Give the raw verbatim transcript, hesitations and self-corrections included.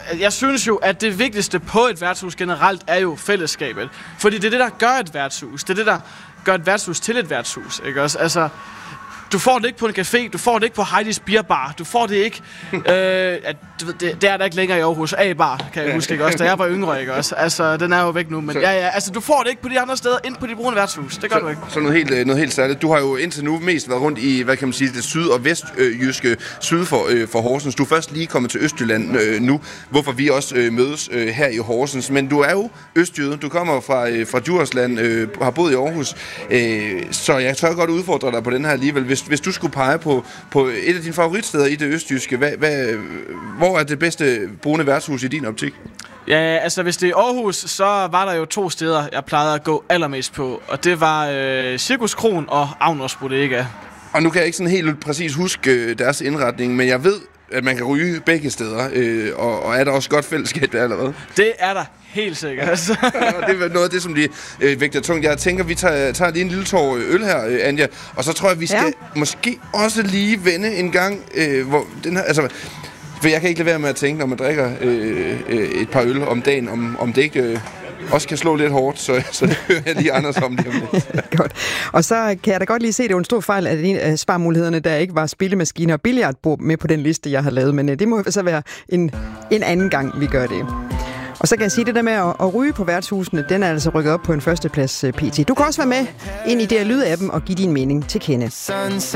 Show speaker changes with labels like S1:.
S1: jeg synes jo, at det vigtigste på et værtshus generelt er jo fællesskabet. Fordi det er det, der gør et værtshus. Det er det, der gør et værtshus til et værtshus, ikke også? Altså, du får det ikke på en café, du får det ikke på Heidi's Beer Bar, du får det ikke... øh, at, du ved, det, det er der ikke længere i Aarhus. A-bar, kan jeg huske, ikke også? Da jeg var yngre, ikke også? Altså, den er jo væk nu, men så, ja, ja, altså, du får det ikke på de andre steder, ind på de brune værtshus. Det gør
S2: så,
S1: du ikke.
S2: Så noget helt, noget helt særligt. Du har jo indtil nu mest været rundt i, hvad kan man sige, det syd- og vestjyske, syd for, øh, for Horsens. Du er først lige kommet til Østjylland øh, nu, hvorfor vi også øh, mødes øh, her i Horsens. Men du er jo østjyde, du kommer fra, øh, fra Djursland, øh, har boet i Aarhus, øh, så jeg tør godt udfordre dig på den her alligevel. Hvis, hvis du skulle pege på, på et af dine favoritsteder i det østjyske, hvad, hvad, hvor er det bedste brune værtshus i din optik?
S1: Ja, altså hvis det er Aarhus, så var der jo to steder, jeg plejede at gå allermest på. Og det var øh, Cirkus Kron og Agners Bodega.
S2: Og nu kan jeg ikke sådan helt præcis huske øh, deres indretning, men jeg ved, at man kan ryge begge steder. Øh, og, og er der også godt fællesskab der allerede?
S1: Det er der helt sikkert. Altså.
S2: Det er noget af det, som de øh, vægter tungt. Jeg tænker, vi tager, tager lige en lille tår øl her, øh, Anja. Og så tror jeg, vi skal ja. måske også lige vende en gang, øh, hvor den her... Altså, for jeg kan ikke lade være med at tænke, når man drikker øh, øh, et par øl om dagen, om, om det ikke øh, også kan slå lidt hårdt, så, så det hører jeg lige Anders om det.
S3: Godt. Og så kan jeg da godt lige se, at det er en stor fejl, at en af sparmulighederne, der ikke var spillemaskiner og billiardbord med på den liste, jeg har lavet. Men øh, det må så være en, en anden gang, vi gør det. Og så kan jeg sige, det der med at, at ryge på værtshusene, den er altså rykket op på en førsteplads P T. Du kan også være med ind i det her lydappen og give din mening til kende.